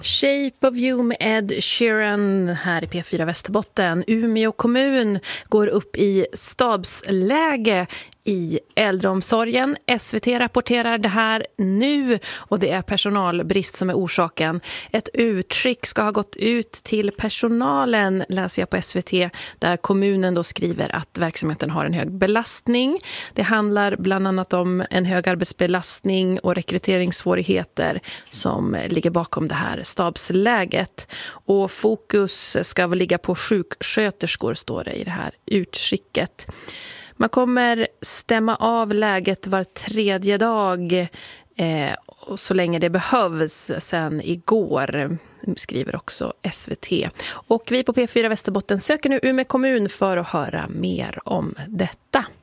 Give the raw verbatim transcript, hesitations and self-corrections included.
Shape of You med Ed Sheeran här i P fyra Västerbotten. Umeå kommun går upp i stabsläge i äldreomsorgen. S V T rapporterar det här nu och det är personalbrist som är orsaken. Ett utskick ska ha gått ut till personalen, läser jag på S V T, där kommunen då skriver att verksamheten har en hög belastning. Det handlar bland annat om en hög arbetsbelastning och rekryteringssvårigheter som ligger bakom det här stabsläget. Och fokus ska väl ligga på sjuksköterskor, står det i det här utskicket. Man kommer stämma av läget var tredje dag eh, och så länge det behövs sen igår, skriver också S V T. Och vi på P fyra Västerbotten söker nu Umeå kommun för att höra mer om detta.